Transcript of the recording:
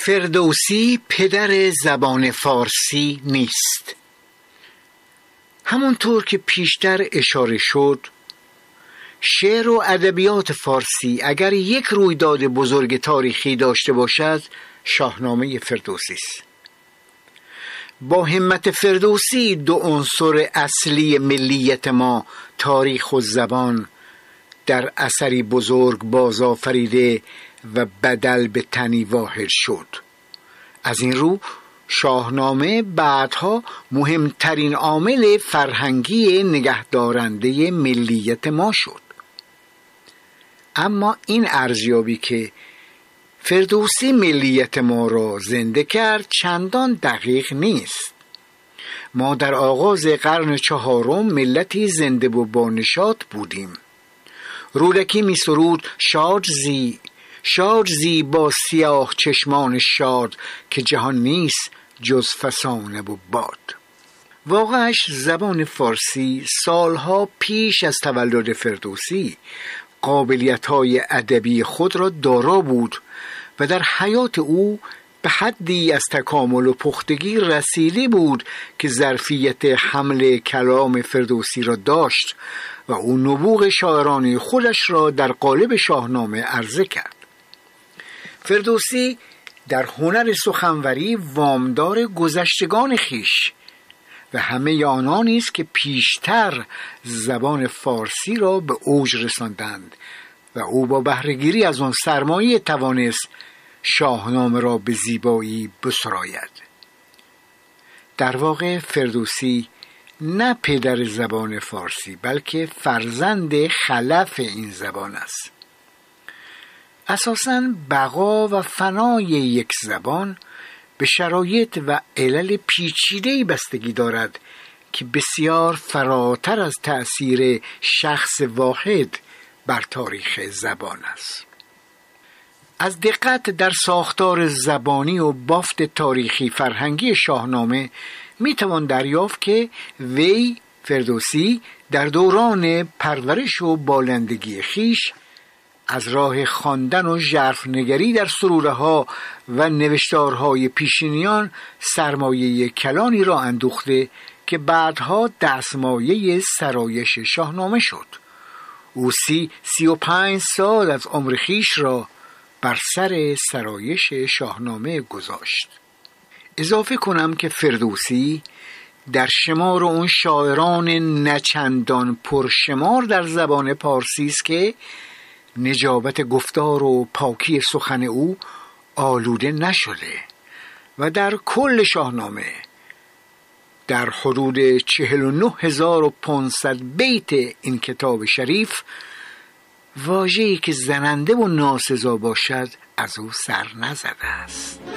فردوسی پدر زبان فارسی نیست. همونطور که پیشتر اشاره شد، شعر و ادبیات فارسی اگر یک رویداد بزرگ تاریخی داشته باشد، شاهنامه فردوسی است. با همت فردوسی دو عنصر اصلی ملیت ما، تاریخ و زبان، در اثری بزرگ بازآفریده و بدل به تنی واحد شد. از این رو شاهنامه بعدها مهمترین عامل فرهنگی نگهدارنده ملیت ما شد. اما این ارزیابی که فردوسی ملیت ما را زنده کرد چندان دقیق نیست. ما در آغاز قرن 4 ملتی زنده و بانشاط بودیم. رودکی می سرود شاد زی با سیاه چشمان شاد، که جهان نیست جز فسانه و باد. واقعش زبان فارسی سالها پیش از تولد فردوسی قابلیت‌های ادبی خود را دارا بود و در حیات او به حدی از تکامل و پختگی رسیده بود که ظرفیت حمل کلام فردوسی را داشت و او نبوغ شاعرانه خودش را در قالب شاهنامه عرضه کرد. فردوسی در هنر سخنوری وامدار گذشتگان خویش و همه آنانی است که پیشتر زبان فارسی را به اوج رساندند و او با بهره‌گیری از آن سرمایه توانست شاهنامه را به زیبایی بسراید. در واقع فردوسی نه پدر زبان فارسی بلکه فرزند خلف این زبان است. اساساً بقا و فنای یک زبان به شرایط و علل پیچیده‌ای بستگی دارد که بسیار فراتر از تأثیر شخص واحد بر تاریخ زبان است. از دقت در ساختار زبانی و بافت تاریخی فرهنگی شاهنامه میتوان دریافت که فردوسی در دوران پرورش و بالندگی خیش از راه خواندن و ژرفنگری در سروره‌ها و نوشتارهای پیشینیان سرمایه کلانی را اندوخته که بعدها دستمایه سرایش شاهنامه شد. او 35 سال از عمر خیش را بر سر سرایش شاهنامه گذاشت. اضافه کنم که فردوسی در شمار اون شاعران نچندان پرشمار در زبان پارسی است که نجابت گفتار و پاکی سخن او آلوده نشده و در کل شاهنامه در حدود 49500 بیت این کتاب شریف واژه‌ای که زننده و ناسزا باشد از او سر نزده است.